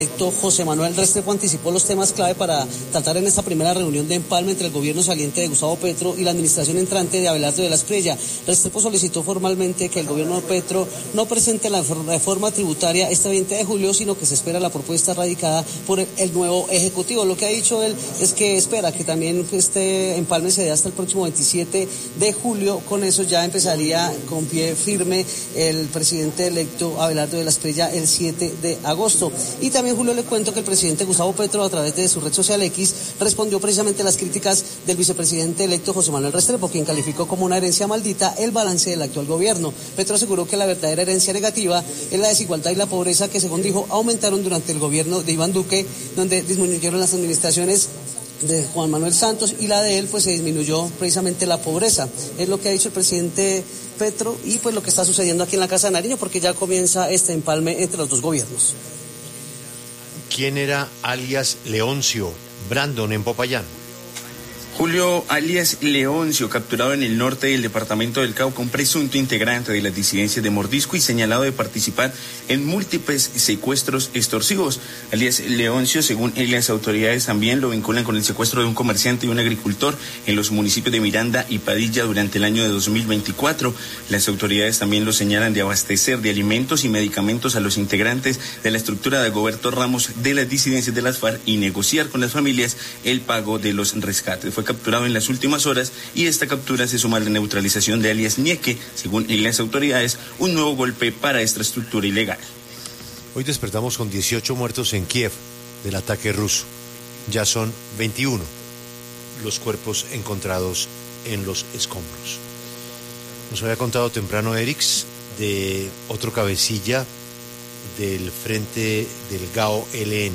José Manuel Restrepo anticipó los temas clave para tratar en esta primera reunión de empalme entre el gobierno saliente de Gustavo Petro y la administración entrante de Abelardo de la Espriella. Restrepo solicitó formalmente que el gobierno de Petro no presente la reforma tributaria este 20 de julio, sino que se espera la propuesta radicada por el nuevo Ejecutivo. Lo que ha dicho él es que espera que también este empalme se dé hasta el próximo 27 de julio. Con eso ya empezaría con pie firme el presidente electo Abelardo de la Espriella el 7 de agosto. Y también, Julio, le cuento que el presidente Gustavo Petro, a través de su red social X, respondió precisamente a las críticas del vicepresidente electo José Manuel Restrepo, quien calificó como una herencia maldita el balance del actual gobierno. Petro aseguró que la verdadera herencia negativa es la desigualdad y la pobreza que, según dijo, aumentaron durante el gobierno de Iván Duque, donde disminuyeron las administraciones de Juan Manuel Santos, y la de él pues se disminuyó precisamente la pobreza. Es lo que ha dicho el presidente Petro y pues lo que está sucediendo aquí en la Casa de Nariño, porque ya comienza este empalme entre los dos gobiernos. ¿Quién era alias Leoncio Brandon en Popayán? Julio alias Leoncio, capturado en el norte del departamento del Cauca, un presunto integrante de las disidencias de Mordisco y señalado de participar en múltiples secuestros extorsivos. Alias Leoncio, según las autoridades, también lo vinculan con el secuestro de un comerciante y un agricultor en los municipios de Miranda y Padilla durante el año de 2024. Las autoridades también lo señalan de abastecer de alimentos y medicamentos a los integrantes de la estructura de Dagoberto Ramos de las disidencias de las FARC y negociar con las familias el pago de los rescates. Fue capturado en las últimas horas y esta captura se suma a la neutralización de alias Ñeque, según las autoridades, un nuevo golpe para esta estructura ilegal. Hoy despertamos con 18 muertos en Kiev del ataque ruso. Ya son 21 los cuerpos encontrados en los escombros. Nos había contado temprano Erix de otro cabecilla del frente del GAO-LN,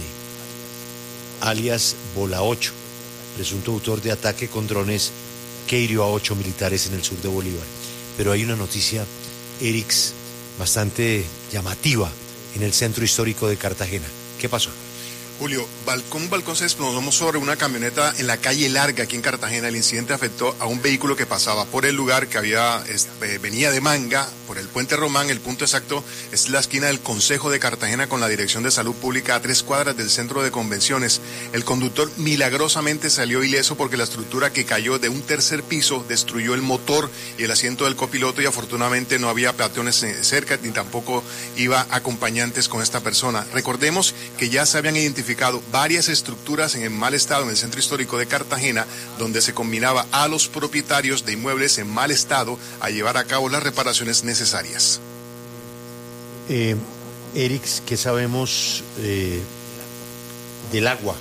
alias Bola 8, presunto autor de ataque con drones que hirió a 8 militares en el sur de Bolívar. Pero hay una noticia, Erix, bastante llamativa en el centro histórico de Cartagena. ¿Qué pasó? Julio, un balcón se desplomó sobre una camioneta en la calle Larga, aquí en Cartagena. El incidente afectó a un vehículo que pasaba por el lugar, que venía de Manga, por el Puente Román. El punto exacto es la esquina del Consejo de Cartagena con la Dirección de Salud Pública, a 3 cuadras del centro de convenciones. El conductor milagrosamente salió ileso porque la estructura que cayó de un tercer piso destruyó el motor y el asiento del copiloto, y afortunadamente no había peatones cerca ni tampoco iba acompañantes con esta persona. Recordemos que ya se habían identificado varias estructuras en mal estado en el centro histórico de Cartagena, donde se combinaba a los propietarios de inmuebles en mal estado a llevar a cabo las reparaciones necesarias. Erix, ¿qué sabemos del agua?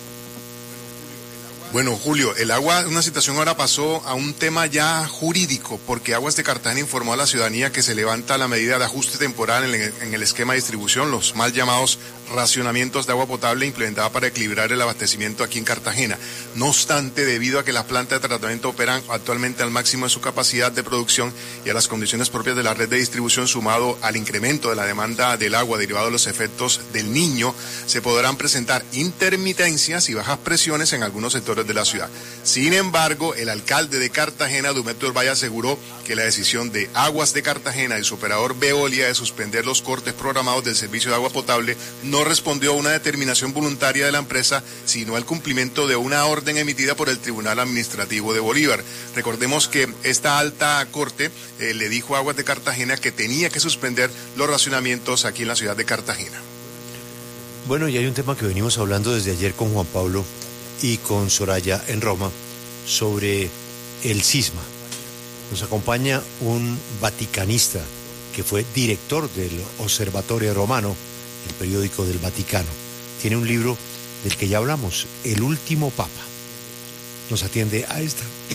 Bueno, Julio, el agua, una situación ahora pasó a un tema ya jurídico, porque Aguas de Cartagena informó a la ciudadanía que se levanta la medida de ajuste temporal en el esquema de distribución, los mal llamados racionamientos de agua potable implementada para equilibrar el abastecimiento aquí en Cartagena. No obstante, debido a que las plantas de tratamiento operan actualmente al máximo de su capacidad de producción y a las condiciones propias de la red de distribución, sumado al incremento de la demanda del agua derivado de los efectos del Niño, se podrán presentar intermitencias y bajas presiones en algunos sectores de la ciudad. Sin embargo, el alcalde de Cartagena, Dumeto Urbay, aseguró que la decisión de Aguas de Cartagena y su operador Veolia de suspender los cortes programados del servicio de agua potable no respondió a una determinación voluntaria de la empresa, sino al cumplimiento de una orden emitida por el Tribunal Administrativo de Bolívar. Recordemos que esta alta corte le dijo a Aguas de Cartagena que tenía que suspender los racionamientos aquí en la ciudad de Cartagena. Bueno, y hay un tema que venimos hablando desde ayer con Juan Pablo y con Soraya en Roma sobre el cisma. Nos acompaña un vaticanista que fue director del Observatorio Romano, el periódico del Vaticano. Tiene un libro del que ya hablamos, El último Papa. Nos atiende a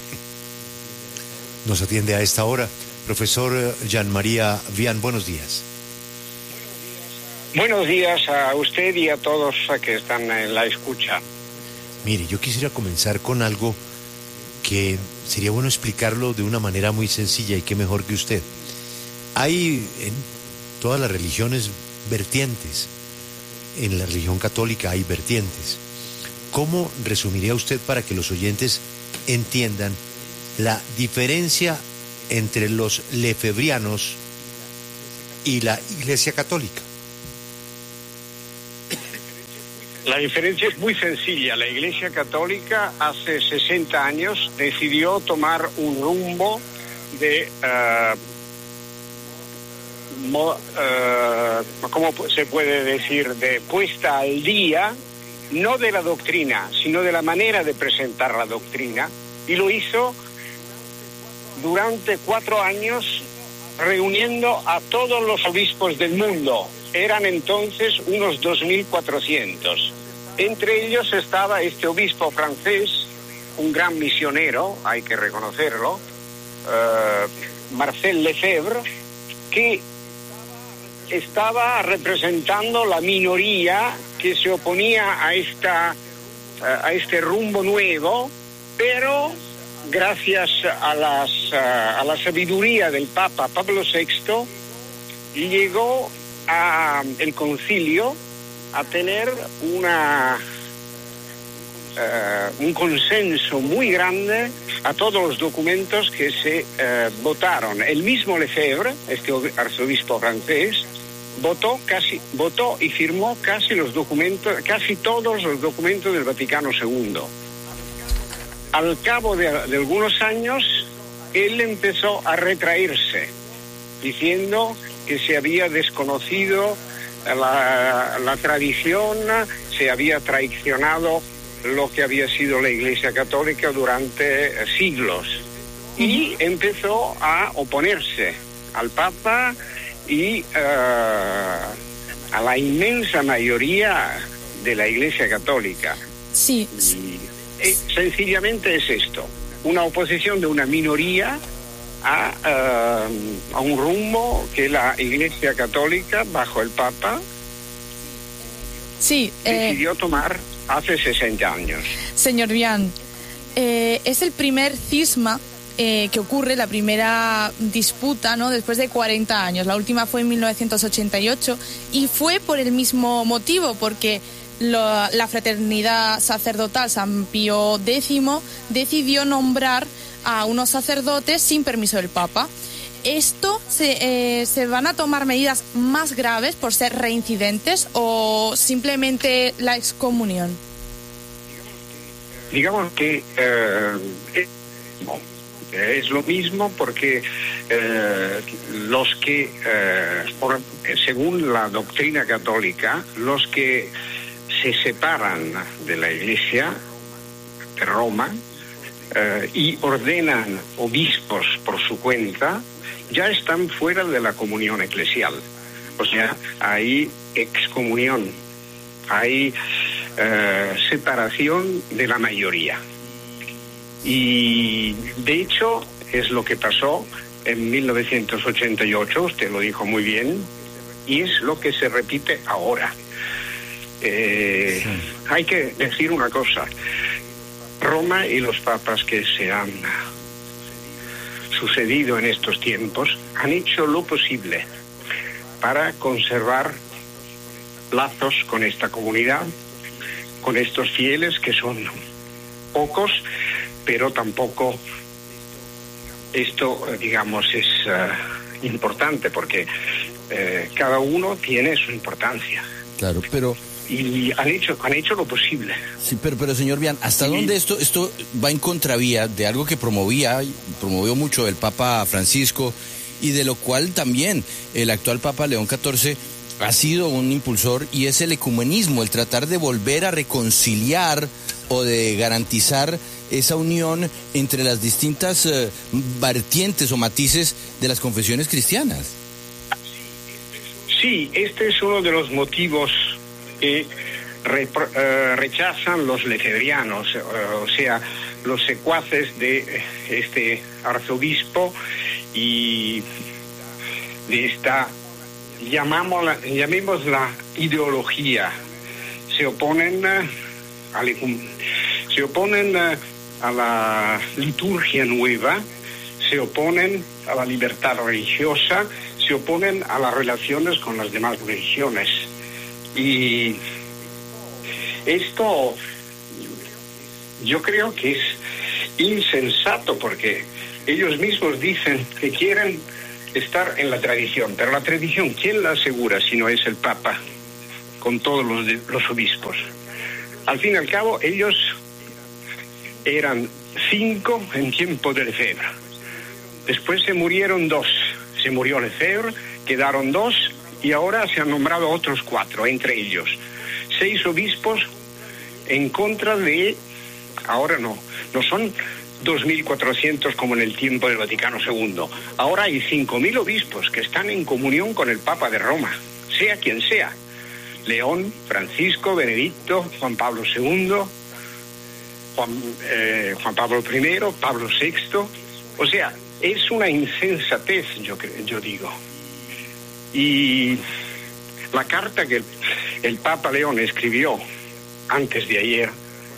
esta hora. Profesor Jean María Vian, buenos días. Buenos días a usted y a todos que están en la escucha. Mire, yo quisiera comenzar con algo que sería bueno explicarlo de una manera muy sencilla, y qué mejor que usted. Hay en todas las religiones vertientes. En la religión católica hay vertientes. ¿Cómo resumiría usted para que los oyentes entiendan la diferencia entre los lefebrianos y la Iglesia Católica? La diferencia es muy sencilla. La Iglesia Católica hace 60 años decidió tomar un rumbo de, ¿cómo se puede decir?, de puesta al día, no de la doctrina, sino de la manera de presentar la doctrina, y lo hizo durante 4 años reuniendo a todos los obispos del mundo. Eran entonces unos 2.400. Entre ellos estaba este obispo francés, un gran misionero, hay que reconocerlo, Marcel Lefebvre, que estaba representando la minoría que se oponía a este rumbo nuevo, pero gracias a la sabiduría del Papa Pablo VI, llegó el concilio a tener un consenso muy grande a todos los documentos que se votaron. El mismo Lefebvre, este arzobispo francés, votó y firmó casi todos los documentos del Vaticano II. Al cabo de algunos años, él empezó a retraerse, diciendo que se había desconocido la tradición, se había traicionado lo que había sido la Iglesia Católica durante siglos, y empezó a oponerse al Papa y a la inmensa mayoría de la Iglesia Católica. Sí. Sencillamente es esto, una oposición de una minoría a un rumbo que la Iglesia Católica, bajo el Papa, decidió tomar hace 60 años. Señor Vian, es el primer cisma que ocurre, la primera disputa, ¿no?, después de 40 años. La última fue en 1988 y fue por el mismo motivo, porque la fraternidad sacerdotal San Pío X decidió nombrar a unos sacerdotes sin permiso del Papa. ¿Esto se van a tomar medidas más graves por ser reincidentes o simplemente la excomunión? Digamos que es lo mismo, porque los que, según la doctrina católica, los que se separan de la Iglesia de Roma y ordenan obispos por su cuenta, ya están fuera de la comunión eclesial. O sea, hay excomunión, hay separación de la mayoría. Y de hecho es lo que pasó en 1988, usted lo dijo muy bien, y es lo que se repite ahora. Hay que decir una cosa: Roma y los papas que se han sucedido en estos tiempos han hecho lo posible para conservar lazos con esta comunidad, con estos fieles, que son pocos, pero tampoco esto, digamos, es importante, porque cada uno tiene su importancia. Claro, pero... Y han hecho lo posible. Sí, pero señor Vian, ¿hasta dónde esto va en contravía de algo que promovió mucho el Papa Francisco, y de lo cual también el actual Papa León XIV ha sido un impulsor, y es el ecumenismo, el tratar de volver a reconciliar o de garantizar esa unión entre las distintas vertientes o matices de las confesiones cristianas? Sí, este es uno de los motivos que rechazan los lefebrianos, o sea, los secuaces de este arzobispo y de esta, llamémosla ideología. Se oponen a la liturgia nueva, se oponen a la libertad religiosa, se oponen a las relaciones con las demás religiones. Y esto yo creo que es insensato, porque ellos mismos dicen que quieren estar en la tradición, pero la tradición, ¿quién la asegura si no es el Papa? con todos los obispos. Al fin y al cabo, ellos eran 5 en tiempo de Lefebvre. Después se murieron 2. Se murió Lefebvre, quedaron 2 y ahora se han nombrado otros 4, entre ellos 6 obispos en contra de... Ahora no son 2.400 como en el tiempo del Vaticano II. Ahora hay 5.000 obispos que están en comunión con el Papa de Roma, sea quien sea. León, Francisco, Benedicto, Juan Pablo II, Juan Pablo I, Pablo VI. O sea, es una insensatez, yo digo. Y la carta que el Papa León escribió antes de ayer,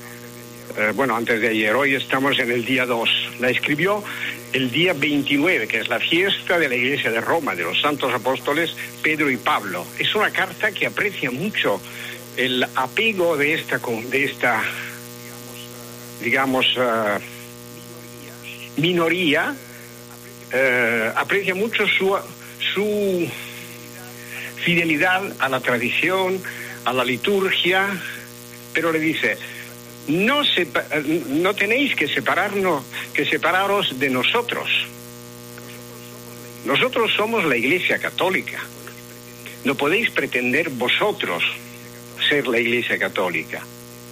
hoy estamos en el día 2, la escribió el día 29, que es la fiesta de la Iglesia de Roma, de los santos apóstoles Pedro y Pablo. Es una carta que aprecia mucho el apego de esta digamos, minoría, aprecia mucho su fidelidad a la tradición, a la liturgia, pero le dice: no tenéis que separaros de nosotros. Nosotros somos la Iglesia Católica. No podéis pretender vosotros ser la Iglesia Católica.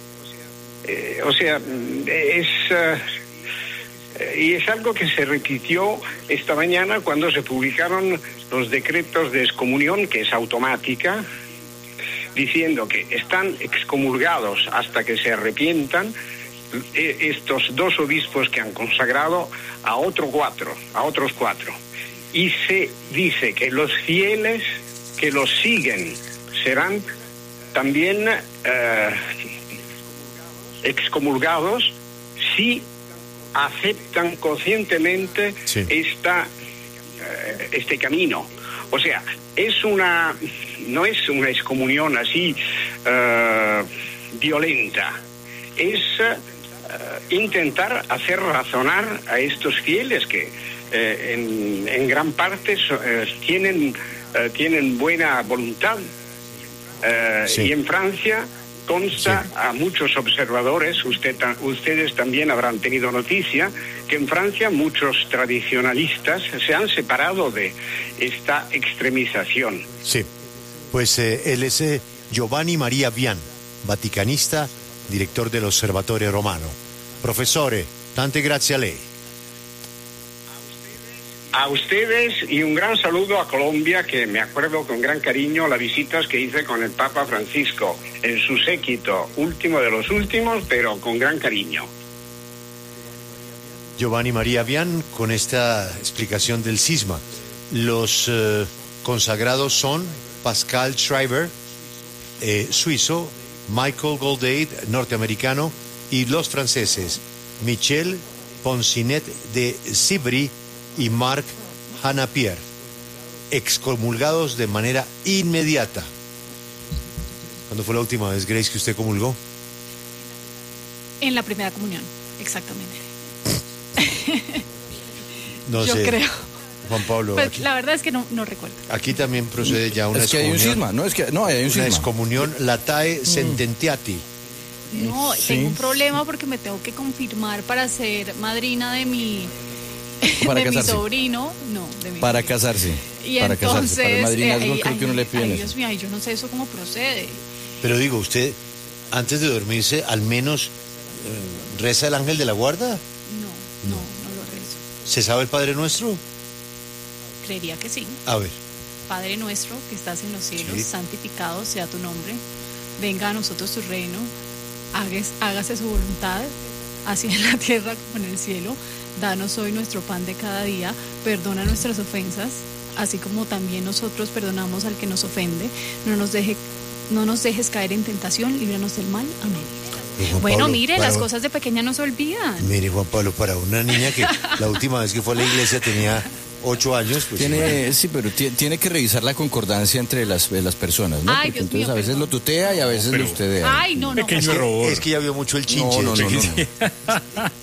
Y es algo que se repitió esta mañana cuando se publicaron los decretos de excomunión, que es automática, diciendo que están excomulgados hasta que se arrepientan estos 2 obispos que han consagrado a otros 4. Y se dice que los fieles que los siguen serán también excomulgados si aceptan conscientemente este camino. O sea, no es una excomunión así violenta, es intentar hacer razonar a estos fieles que en gran parte tienen buena voluntad. Y en Francia consta a muchos observadores, ustedes también habrán tenido noticia, que en Francia muchos tradicionalistas se han separado de esta extremización. Sí, pues él es Giovanni Maria Vian, vaticanista, director del Osservatore Romano. Professore, tante grazie a lei. A ustedes y un gran saludo a Colombia, que me acuerdo con gran cariño las visitas que hice con el Papa Francisco en su séquito, último de los últimos, pero con gran cariño. Giovanni Maria Vian, con esta explicación del cisma. Los consagrados son Pascal Schreiber, suizo, Michael Goldade, norteamericano, y los franceses Michel Ponsinet de Cibri y Marc Hanapierre, excomulgados de manera inmediata. ¿Cuándo fue la última vez, Grace, que usted comulgó? En la primera comunión, exactamente. No Yo sé. creo. Juan Pablo. Pues aquí, la verdad es que no recuerdo. aquí también procede ya una Es que hay un cisma, ¿no? Es que no, hay un una cisma. excomunión latae sententiati. No, Sí. tengo un problema porque me tengo que confirmar para ser madrina de mi Para de mi casarse. sobrino, no, de mi Para casarse. Y para entonces, casarse. Para el madrinazgo ay, creo que uno le piden ay, eso. Dios mío, ay, yo no sé eso cómo procede. Pero digo, usted, antes de dormirse, al menos reza el ángel de la guarda. No lo rezo. ¿Se sabe el Padre Nuestro? Creería que sí. A ver. Padre nuestro que estás en los cielos, Sí. santificado sea tu nombre. Venga a nosotros tu reino. Hágase su voluntad, así en la tierra como en el cielo. Danos hoy nuestro pan de cada día. Perdona nuestras ofensas, así como también nosotros perdonamos al que nos ofende. No nos dejes caer en tentación, líbranos del mal. Amén. Juan Bueno, Pablo, mire, para- las cosas de pequeña no se olvidan. Mire, Juan Pablo, para una niña que la última vez que fue a la iglesia tenía 8 años, pues... Sí, pero tiene que revisar la concordancia entre las personas, ¿no? Ay, Porque Dios entonces mío, a veces perdón. lo tutea y a veces lo ustea. Ay, no. Es que ya vio mucho el chinche. No. el chinche. Un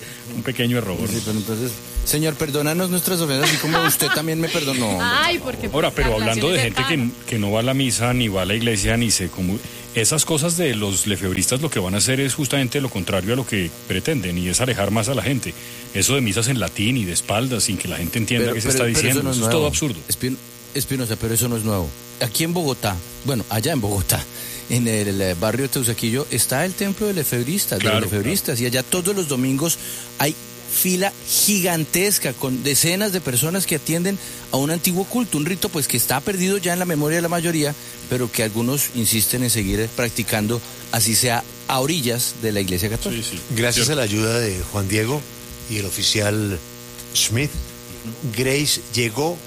pequeño error. Sí, pero entonces, señor, perdónanos nuestras ofensas, así como usted también me perdonó. Ay, porque... Ahora, pero hablando de gente cercana. que no va a la misa, ni va a la iglesia, ni se... Esas cosas de los lefebristas lo que van a hacer es justamente lo contrario a lo que pretenden, y es alejar más a la gente. Eso de misas en latín y de espaldas, sin que la gente entienda qué se está diciendo, eso es todo absurdo. Espinosa, pero eso no es nuevo. Aquí en Bogotá, bueno, allá en Bogotá, en el barrio Teusaquillo, está el templo de lefebristas, Claro, de los lefebristas, y allá todos los domingos hay fila gigantesca con decenas de personas que atienden a un antiguo culto, un rito pues que está perdido ya en la memoria de la mayoría, pero que algunos insisten en seguir practicando, así sea a orillas de la Iglesia Católica. Sí, sí. Gracias a la ayuda de Juan Diego y el oficial Smith, Grace llegó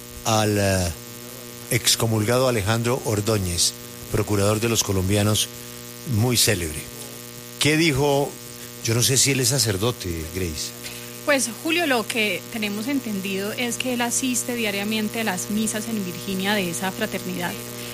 al excomulgado Alejandro Ordóñez, procurador de los colombianos, muy célebre. ¿Qué dijo? Yo no sé si él es sacerdote, Grace. Pues Julio, lo que tenemos entendido es que él asiste diariamente a las misas en Virginia de esa fraternidad,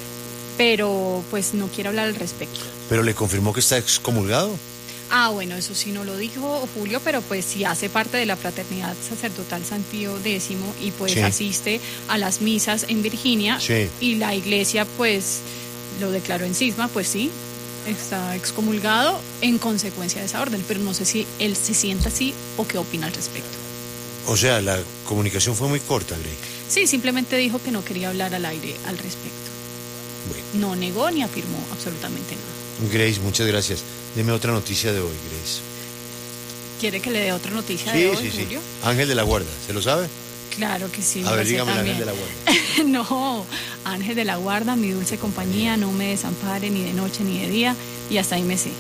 pero pues no quiere hablar al respecto. ¿Pero le confirmó que está excomulgado? Ah, bueno, eso sí no lo dijo Julio, pero pues sí hace parte de la fraternidad sacerdotal San Pío X y pues Sí. asiste a las misas en Virginia, Sí. y la iglesia pues lo declaró en cisma, pues sí, está excomulgado en consecuencia de esa orden, pero no sé si él se sienta así o qué opina al respecto. O sea, la comunicación fue muy corta, Grace. Sí, simplemente dijo que no quería hablar al aire al respecto. Bueno. No negó ni afirmó absolutamente nada. Grace, muchas gracias. Deme otra noticia de hoy, Grace. ¿Quiere que le dé otra noticia de hoy, Julio? Ángel de la Guarda, ¿se lo sabe? Claro que sí. A ver, lo sé dígame el también. Ángel de la Guarda. No, Ángel de la Guarda, mi dulce compañía, no me desampare ni de noche ni de día, y hasta ahí me sé.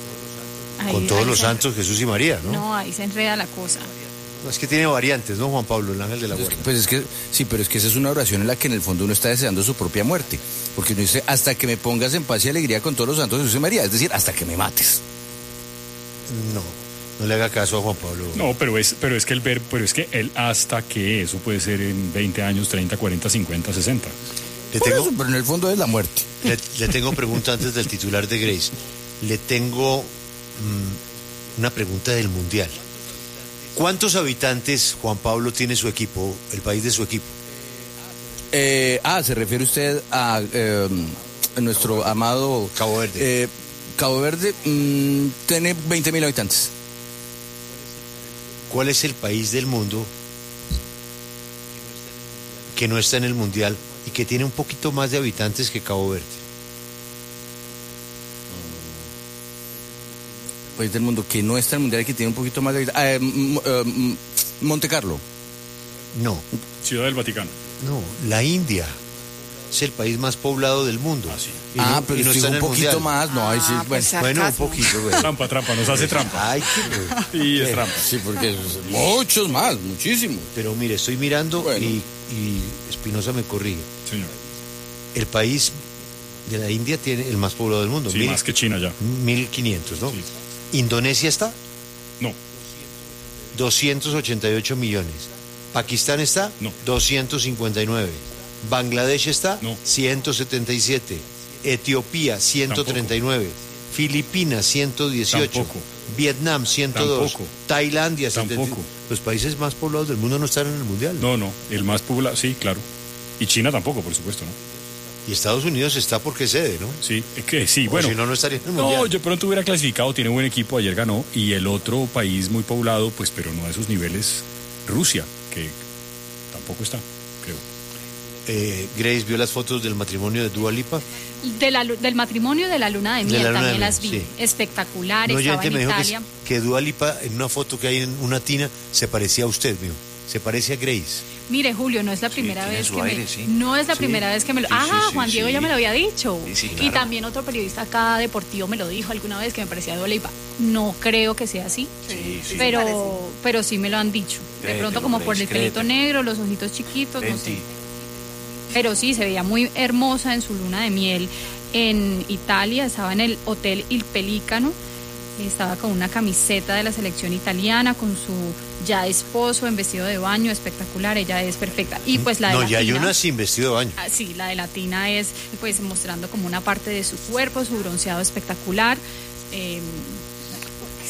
Con todos ahí los se- santos, Jesús y María, ¿no? No, ahí se enreda la cosa. No, es que tiene variantes, ¿no, Juan Pablo, el Ángel de la Guarda? Pues es que, sí, pero es que esa es una oración en la que en el fondo uno está deseando su propia muerte. Porque uno dice, hasta que me pongas en paz y alegría con todos los santos Jesús y María. Es decir, hasta que me mates. No le haga caso a Juan Pablo. No, pero es que el hasta que eso puede ser en 20 años, 30, 40, 50, 60. Por eso, pero en el fondo es la muerte. Le tengo pregunta antes del titular de Grace. Le tengo una pregunta del Mundial. ¿Cuántos habitantes, Juan Pablo, tiene su equipo, el país de su equipo? Se refiere usted a nuestro amado Cabo Verde. Cabo Verde tiene 20.000 habitantes. ¿Cuál es el país del mundo que no está en el Mundial y que tiene un poquito más de habitantes que Cabo Verde? País del mundo que no está en el Mundial y que tiene un poquito más de habitantes. Monte Carlo. No. Ciudad del Vaticano. No, la India es el país más poblado del mundo. Y no- pero y no estoy está en un el poquito Mundial. más. No, ahí sí, Bueno, un poquito, güey. Trampa, nos hace trampa. Ay, Y es trampa. Sí, porque muchos más, muchísimos. Pero mire, estoy mirando Bueno. y Espinosa me corrige. Señor. El país de la India tiene el más poblado del mundo. Sí, más que China ya. 1.500, ¿no? Sí. ¿Indonesia está? No. 288 millones. ¿Pakistán está? No. 259. ¿Bangladesh está? No. 177. ¿Etiopía? 139. ¿Filipinas? 118. Tampoco. ¿Vietnam? 102. Tampoco. ¿Tailandia? 70. Tampoco. Los países más poblados del mundo no están en el Mundial. No, el más poblado, sí, claro. Y China tampoco, por supuesto, ¿no? Y Estados Unidos está porque cede, ¿no? Sí, es que sí, O bueno. si no, no estaría en el No, Mundial. yo pronto hubiera clasificado, tiene buen equipo, ayer ganó, y el otro país muy poblado, pues, pero no a esos niveles, Rusia, que tampoco está, creo. Grace vio las fotos del matrimonio de Dua Lipa. Del matrimonio de la luna de De miel la luna también de las miel, vi. sí. Espectacular, Un estaba oyente en me dijo Italia. que Dua Lipa en una foto que hay en una tina se parecía a usted, mío. Se parece a Grace. Mire, Julio, no es la primera tiene vez su que aire, sí. no es la Sí. primera vez que me lo... Sí, sí, Juan Diego sí. ya me lo había dicho. Sí, sí, Y claro. también otro periodista acá deportivo me lo dijo alguna vez que me parecía Dua Lipa. No creo que sea así, Sí, sí. pero sí me lo han dicho. De Créetelo, pronto como por el Grace, pelito créetelo. negro, los ojitos chiquitos, no sé. Venti. Pero sí, se veía muy hermosa en su luna de miel en Italia, estaba en el Hotel Il Pelícano, estaba con una camiseta de la selección italiana, con su ya esposo en vestido de baño, espectacular, ella es perfecta. Y pues la de No, Latina, ya hay una sin vestido de baño. sí, la de Latina es pues mostrando como una parte de su cuerpo, su bronceado espectacular.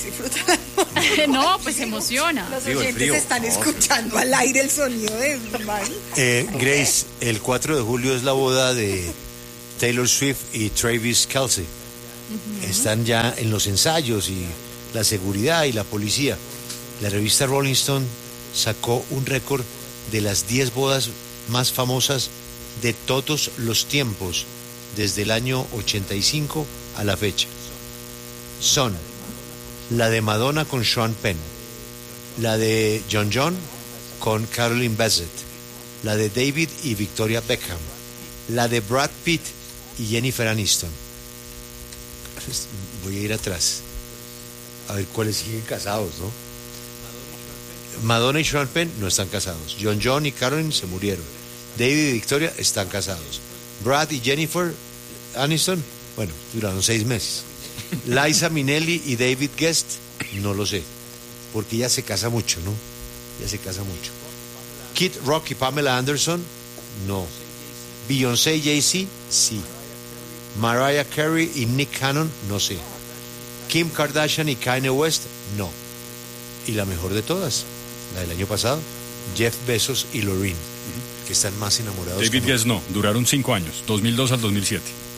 disfruta. No, pues se emociona. Los oyentes están escuchando al aire el sonido de Grace, el 4 de julio es la boda de Taylor Swift y Travis Kelce. Están ya en los ensayos y la seguridad y la policía. La revista Rolling Stone sacó un récord de las 10 bodas más famosas de todos los tiempos, desde el año 85 a la fecha. Son la de Madonna con Sean Penn, la de John con Caroline Bassett, la de David y Victoria Beckham, la de Brad Pitt y Jennifer Aniston. Pues voy a ir atrás a ver cuáles siguen casados, ¿no? Madonna y Sean Penn no están casados. John y Caroline se murieron. David y Victoria están casados. Brad y Jennifer Aniston, bueno, duraron 6 meses. Liza Minnelli y David Guest, no lo sé, porque ella se casa mucho, ¿no? Ella se casa mucho. Kid Rock y Pamela Anderson, no. Beyoncé y Jay-Z, sí. Mariah Carey y Nick Cannon, no sé. Kim Kardashian y Kanye West, no. Y la mejor de todas, la del año pasado, Jeff Bezos y Loreen, que están más enamorados. David Guest no, duraron 5 años, 2002 al 2007.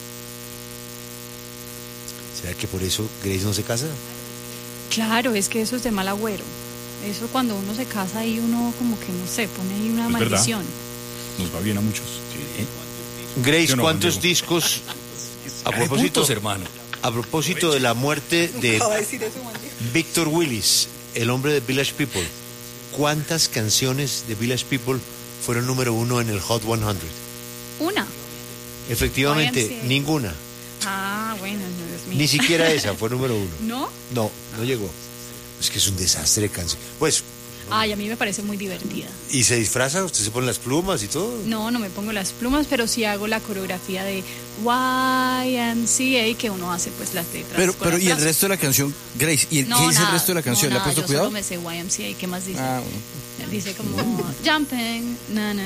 ¿Será que por eso Grace no se casa? Claro, es que eso es de mal agüero. Eso cuando uno se casa ahí uno como que, no sé, pone ahí una maldición. ¿Verdad? Nos va bien a muchos. Sí. Grace, no, ¿cuántos discos? A propósito, hermano. A propósito de la muerte de Victor Willis, el hombre de Village People, ¿cuántas canciones de Village People fueron número 1 en el Hot 100? Una. Efectivamente, YMCA. Ninguna. Ah, bueno, no, Dios mío. Ni siquiera esa fue número 1. ¿No? No llegó. Es que es un desastre de canción. Pues. Ay, a mí me parece muy divertida. ¿Y se disfraza? ¿Usted se pone las plumas y todo? No me pongo las plumas, pero sí hago la coreografía de YMCA que uno hace, pues las letras. Pero ¿y el resto de la canción, Grace? ¿Y qué dice el resto de la canción? ¿Le ha puesto cuidado? Yo solo me sé YMCA, ¿qué más dice? Bueno. Dice como jumping,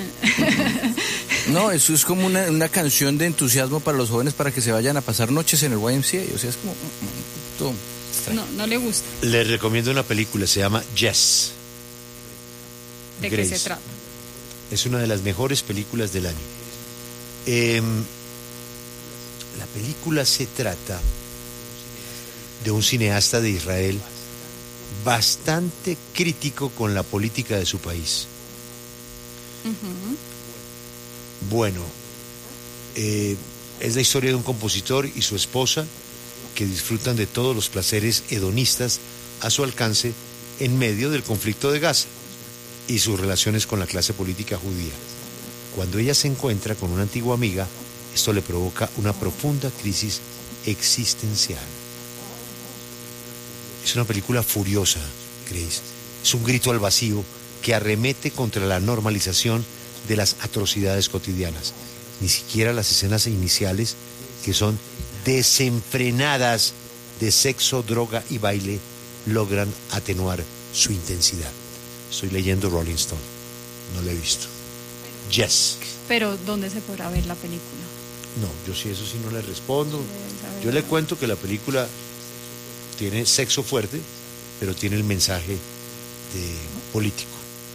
No, eso es como una canción de entusiasmo para los jóvenes para que se vayan a pasar noches en el YMCA. O sea, es como todo extraño. No le gusta. Les recomiendo una película, se llama Yes. ¿De Grace. qué se trata? Es una de las mejores películas del año. La película se trata de un cineasta de Israel bastante crítico con la política de su país. Bueno, es la historia de un compositor y su esposa que disfrutan de todos los placeres hedonistas a su alcance en medio del conflicto de Gaza y sus relaciones con la clase política judía. Cuando ella se encuentra con una antigua amiga, esto le provoca una profunda crisis existencial. Es una película furiosa, Grace. Es un grito al vacío que arremete contra la normalización de las atrocidades cotidianas. Ni siquiera las escenas iniciales, que son desenfrenadas de sexo, droga y baile, logran atenuar su intensidad. Estoy leyendo Rolling Stone, no la he visto. Yes. Pero ¿dónde se podrá ver la película? No, yo sí, eso sí no le respondo. Yo le cuento que la película tiene sexo fuerte, pero tiene el mensaje político.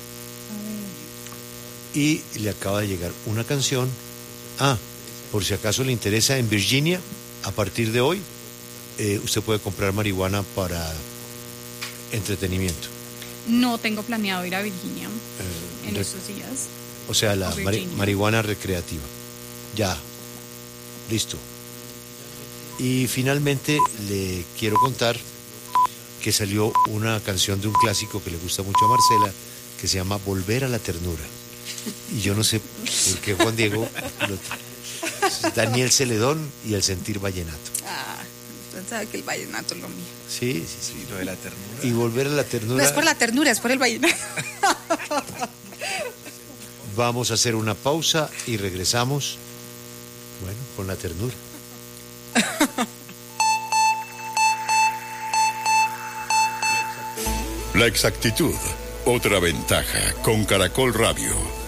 Y le acaba de llegar una canción. Por si acaso le interesa, en Virginia, a partir de hoy, usted puede comprar marihuana para entretenimiento. No tengo planeado ir a Virginia en estos días. O sea, la marihuana recreativa. Ya, listo. Y finalmente le quiero contar que salió una canción de un clásico que le gusta mucho a Marcela, que se llama Volver a la Ternura. Y yo no sé por qué Juan Diego, Daniel Celedón y el sentir vallenato. Usted sabe que el vallenato es lo mío. Sí, lo de la ternura. Y Volver a la Ternura. No es por la ternura, es por el vallenato. Vamos a hacer una pausa y regresamos, bueno, con la ternura. La exactitud, otra ventaja con Caracol Radio.